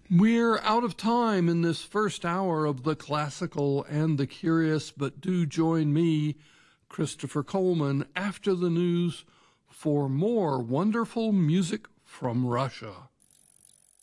We're out of time in this first hour of the classical and the curious, but do join me, Christopher Coleman, after the news for more wonderful music from Russia.